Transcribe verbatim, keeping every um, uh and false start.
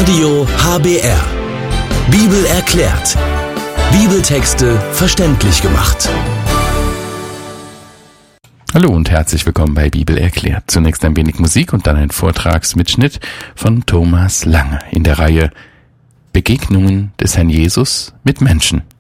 Radio H B R. Bibel erklärt. Bibeltexte verständlich gemacht. Hallo und herzlich willkommen bei Bibel erklärt. Zunächst ein wenig Musik und dann ein Vortragsmitschnitt von Thomas Lange in der Reihe Begegnungen des Herrn Jesus mit Menschen.